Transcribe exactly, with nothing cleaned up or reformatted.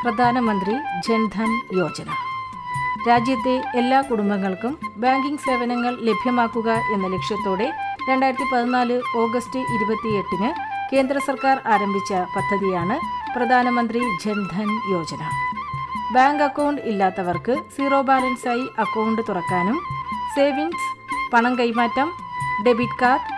പ്രധാനമന്ത്രി ജൻധൻ യോജന. രാജ്യത്തെ എല്ലാ കുടുംബങ്ങൾക്കും ബാങ്കിംഗ് സേവനങ്ങൾ ലഭ്യമാക്കുക എന്ന ലക്ഷ്യത്തോടെ രണ്ടായിരത്തി പതിനാല് ഓഗസ്റ്റ് ഇരുപത്തിയെട്ടിന് കേന്ദ്ര സർക്കാർ ആരംഭിച്ച പദ്ധതിയാണ് പ്രധാനമന്ത്രി ജൻധൻ യോജന. ബാങ്ക് അക്കൗണ്ട് ഇല്ലാത്തവർക്ക് സീറോ ബാലൻസായി അക്കൗണ്ട് തുറക്കാനും സേവിങ്സ്, പണം കൈമാറ്റം, ഡെബിറ്റ് കാർഡ്,